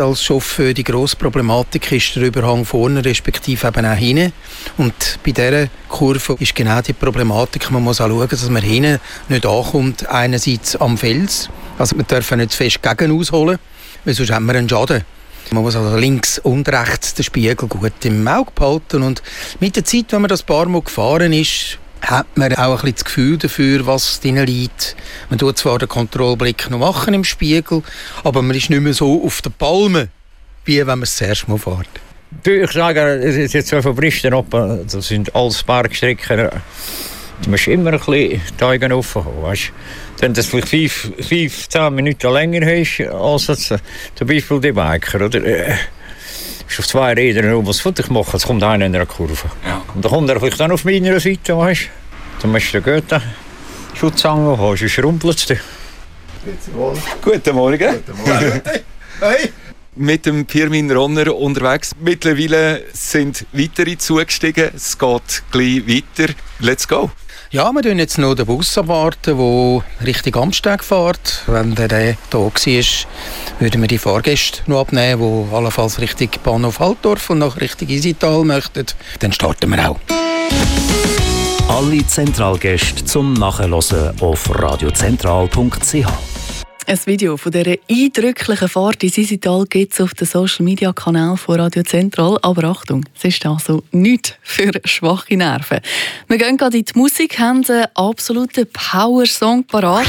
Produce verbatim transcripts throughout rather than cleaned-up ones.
als Chauffeur. Die grosse Problematik ist der Überhang vorne, respektive eben auch hinten. Und bei dieser Kurve ist genau die Problematik, man muss auch schauen, dass man hinten nicht ankommt, einerseits am Fels. Also wir dürfen nicht zu fest gegen ausholen, weil sonst haben wir einen Schaden. Man muss also links und rechts den Spiegel gut im Auge behalten. Und mit der Zeit, wenn man das paar Mal gefahren ist, hat man auch ein bisschen das Gefühl dafür, was drin liegt. Man tut zwar den Kontrollblick noch machen im Spiegel, aber man ist nicht mehr so auf der Palme, wie wenn man es das erste Mal fährt. Ich sage, es ist jetzt so von Bristen ab, das sind alles Bergstrecken. Du musst immer ein bisschen die Augen offen haben. Weißt? Wenn du vielleicht fünf, fünf, zehn Minuten länger hast, als jetzt, zum Beispiel die Biker, oder? Äh, auf zwei Rädern um was Foto machen, es kommt einer in einer Kurve. Ja. Und dann kommt er vielleicht dann auf meiner Seite, weißt? Dann musst du den guten Schutzangel haben, sonst rumpelt es dich. Guten Morgen. Guten Morgen. Hey. Mit dem Pirmin Ronner unterwegs. Mittlerweile sind weitere zugestiegen. Es geht gleich weiter. Let's go. Ja, wir warten jetzt noch den Bus abwarten, der Richtung Amsteg fährt. Wenn der hier war, würden wir die Fahrgäste noch abnehmen, die allenfalls Richtung Bahnhof Altdorf und nach Richtung Isital möchten. Dann starten wir auch. Alle Zentralgäste zum Nachhören auf radiozentral punkt c h. Ein Video von dieser eindrücklichen Fahrt ins Isital gibt es auf den Social-Media-Kanal von Radio Zentral. Aber Achtung, es ist also nichts für schwache Nerven. Wir gehen gerade in die Musik, haben einen absoluten Power-Song parat.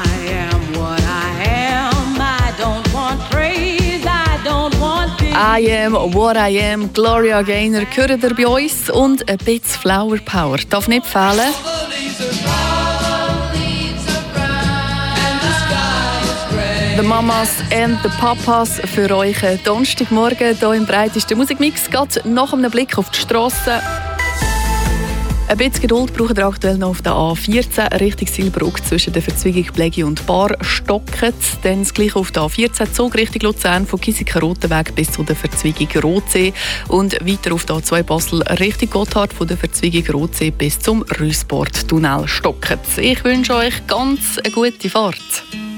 I am what I am, Gloria Gaynor, gehört ihr bei uns und ein bisschen Flower Power. Darf nicht fehlen. The Mamas and the Papas für euch Donnerstagmorgen hier im breitesten Musikmix. Geht nach einem Blick auf die Strasse. Ein bisschen Geduld braucht ihr aktuell noch auf der A vierzehn Richtung Silberug zwischen der Verzweigung Plägi und Bar Stocket. Dann das Gleiche auf der A vierzehn Zug Richtung Luzern von Kisiker-Rotenweg bis zu der Verzweigung Rotsee. Und weiter auf der A zwei Basel Richtung Gotthard von der Verzweigung Rotsee bis zum Rüssport-Tunnel Stocket. Ich wünsche euch ganz eine gute Fahrt.